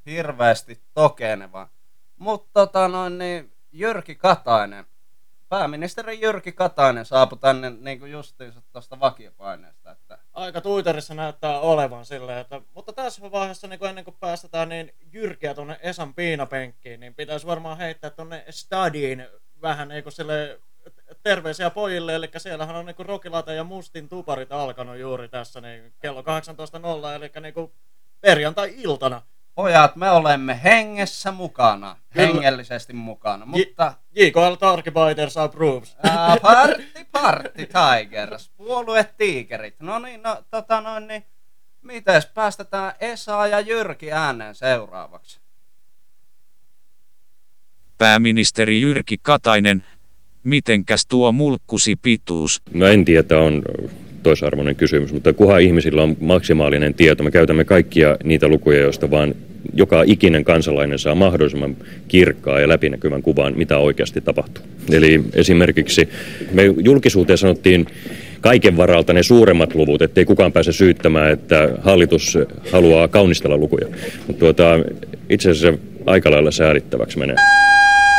hirveästi tokeneva. Mutta Jyrki Katainen, pääministeri Jyrki Katainen saapui tänne niin justiinsa tuosta vakiopaineesta. Että aika Twitterissä näyttää olevan silleen, että, mutta tässä vaiheessa niin ennen kuin päästetään niin Jyrkiä tuonne Esan piinapenkkiin, niin pitäisi varmaan heittää tuonne stadiin vähän niin kuin sille terveisiä pojille, eli siellähän on niin Rokilate ja Mustin tuparit alkanut juuri tässä niin kello 18.00, eli niin perjantai-iltana. Pojat, me olemme hengessä mukana, hengellisesti mukana, mutta JKL Tarkibiters approves. Party Tigers, puoluetiikerit. Mites päästetään Esa ja Jyrki ääneen seuraavaksi? Pääministeri Jyrki Katainen, mitenkäs tuo mulkkusi pituus? No en tiedä, on toisarvoinen kysymys, mutta kunhan ihmisillä on maksimaalinen tieto, me käytämme kaikkia niitä lukuja, joista vaan joka ikinen kansalainen saa mahdollisimman kirkkaan ja läpinäkyvän kuvan, mitä oikeasti tapahtuu. Eli esimerkiksi me julkisuuteen sanottiin kaiken varalta ne suuremmat luvut, ettei kukaan pääse syyttämään, että hallitus haluaa kaunistella lukuja. Mutta itse asiassa aika lailla säälittäväksi menee.